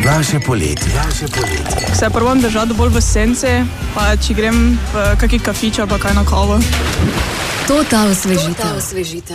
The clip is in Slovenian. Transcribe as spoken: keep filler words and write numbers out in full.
Naše poletje. Naše poletje. Se probam držati bolj v senci, pa če grem v kaki kafič ali pa kaj na kavo. To ta osvežitev.